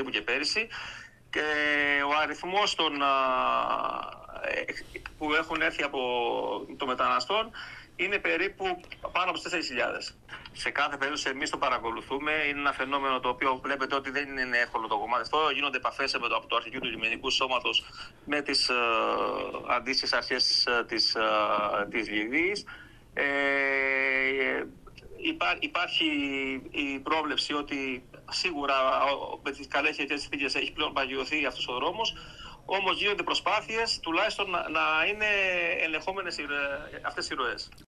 περίπου και πέρυσι. Και ο αριθμός που έχουν έρθει από των μεταναστών είναι περίπου πάνω από 4.000. Σε κάθε περίπτωση εμείς το παρακολουθούμε. Είναι ένα φαινόμενο το οποίο βλέπετε ότι δεν είναι εύκολο το κομμάτι αυτό. Γίνονται επαφές από το αρχηγείο του λιμενικού σώματος με τις αντίστοιχες αρχές της Λιβύης. Υπάρχει η πρόβλεψη ότι σίγουρα με τις καλές χειρικές συνθήκες έχει πλέον παγιωθεί αυτός ο δρόμος. Όμως γίνονται προσπάθειες τουλάχιστον να είναι ελεγχόμενες αυτές οι ροές.